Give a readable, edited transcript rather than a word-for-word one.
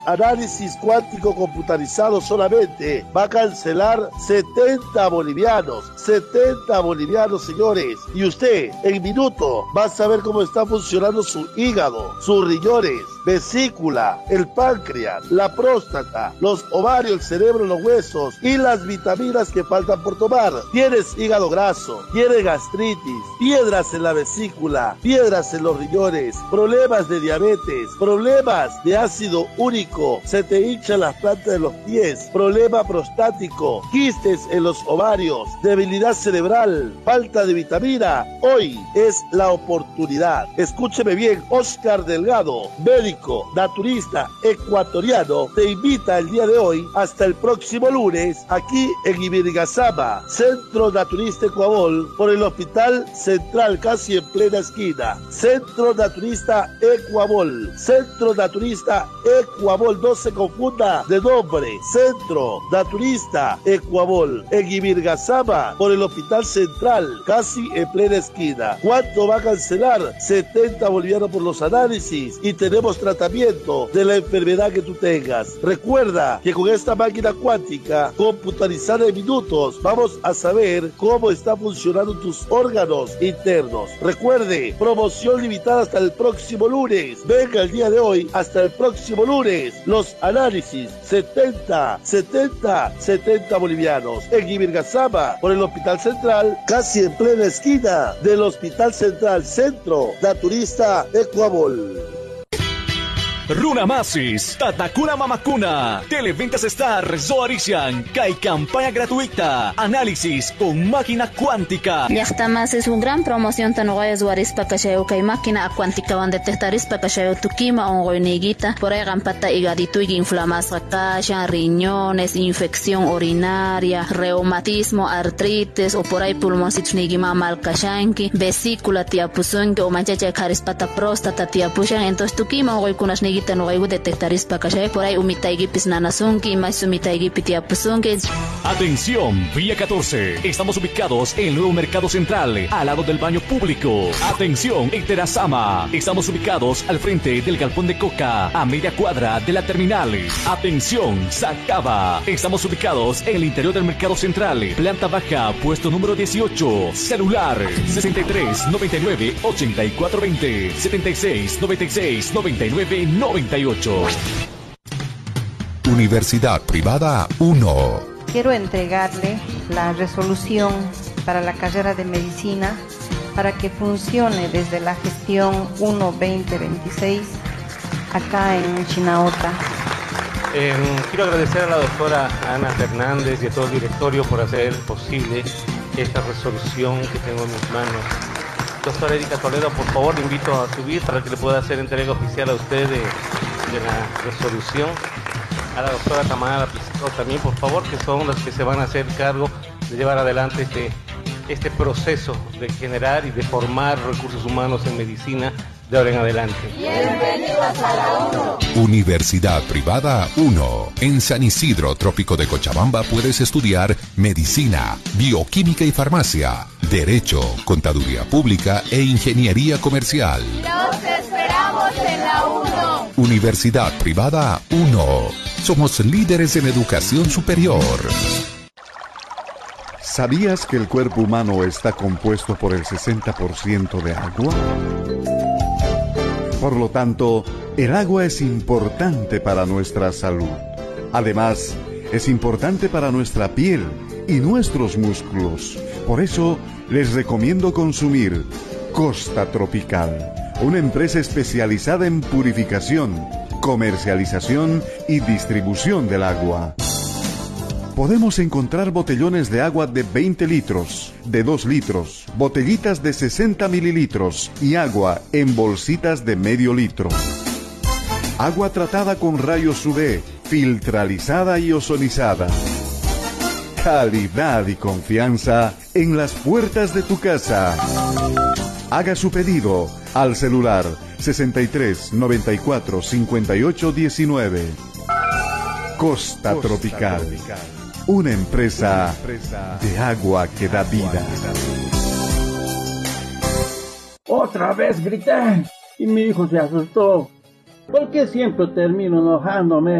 Análisis cuántico computarizado solamente va a cancelar 70 bolivianos. 70 bolivianos, señores. Y usted, en minuto, va a saber cómo está funcionando su hígado, sus riñones, vesícula, el páncreas, la próstata, los ovarios, el cerebro, los huesos y las vitaminas que faltan por tomar. Tienes hígado graso, tienes gastritis, piedras en la vesícula, piedras en los riñones, problemas de diabetes, problemas de ácido úrico, se te hinchan las plantas de los pies, problema prostático, quistes en los ovarios, debilidad cerebral, falta de vitamina. Hoy es la oportunidad. Escúcheme bien, Oscar Delgado, médico, naturista, ecuatoriano, te invita el día de hoy hasta el próximo lunes aquí en Ibirigazama, Centro Naturista Ecuabol, por el Hospital Central, casi en plena esquina. Centro Naturista Ecuabol, Centro Naturista Ecuabol, no se confunda de nombre. Centro Naturista Ecuabol, en Ibirigazama, por el Hospital Central, casi en plena esquina. ¿Cuánto va a cancelar? 70 bolivianos por los análisis y tenemos tratamiento de la enfermedad que tú tengas. Recuerda que con esta máquina cuántica computarizada en minutos vamos a saber cómo están funcionando tus órganos internos. Recuerde, promoción limitada hasta el próximo lunes. Venga el día de hoy hasta el próximo lunes. Los análisis, 70 bolivianos en Ibirigazama, por el Hospital Central, casi en plena esquina del Hospital Central, Centro Naturista Ecuabol. Runamasis, Tatakuna Mamakuna, Televentas Star, Zoarisian, Kai campaña gratuita, análisis con máquina cuántica. Llaqtamas es un gran promoción tanuaya Zoarispa Kashayau Kai máquina cuántica van detectarispa Kashayau Tukima ongoiniguita, por ahí gampata higadito y inflamasca kasha, riñones, infección urinaria, reumatismo, artritis o por ahí pulmoncitos nigima mal kashanki, vesícula tiapuzunki o manchacha karispata próstata tiapushan, entonces Tukima ongoikunas nigita no detectaris pakashay por ahí umitaygipis nanasunki más umitaygipis tiapusunki. Atención, Vía 14. Estamos ubicados en el nuevo Mercado Central, al lado del baño público. Atención, en Terazama. Estamos ubicados al frente del galpón de Coca, a media cuadra de la terminal. Atención, Sacaba. Estamos ubicados en el interior del Mercado Central, planta baja, puesto número 18. Celular 63 99 84 20 76 96 99 98. Universidad Privada 1. Quiero entregarle la resolución para la carrera de medicina para que funcione desde la gestión 1-2026 acá en Chinaota. Quiero agradecer a la doctora Ana Fernández y a todo el directorio por hacer posible esta resolución que tengo en mis manos. Doctora Erika Toledo, por favor, le invito a subir para que le pueda hacer entrega oficial a usted de la resolución. A la doctora Tamara Pizarro también, por favor, que son los que se van a hacer cargo de llevar adelante este proceso de generar y de formar recursos humanos en medicina de ahora en adelante. Bienvenidos a la 1. Universidad Privada 1. En San Isidro, Trópico de Cochabamba, puedes estudiar medicina, bioquímica y farmacia, derecho, contaduría pública e ingeniería comercial. Los esperamos en la 1. Universidad Privada 1. Somos líderes en educación superior. ¿Sabías que el cuerpo humano está compuesto por el 60% de agua? Por lo tanto, el agua es importante para nuestra salud. Además, es importante para nuestra piel y nuestros músculos. Por eso, les recomiendo consumir Costa Tropical, una empresa especializada en purificación, comercialización y distribución del agua. Podemos encontrar botellones de agua de 20 litros, de 2 litros, botellitas de 60 mililitros y agua en bolsitas de medio litro. Agua tratada con rayos UV, filtralizada y ozonizada. Calidad y confianza en las puertas de tu casa. Haga su pedido al celular 63 94 58 19. Costa Tropical. Una empresa de agua que da vida. Otra vez grité y mi hijo se asustó. ¿Por qué siempre termino enojándome?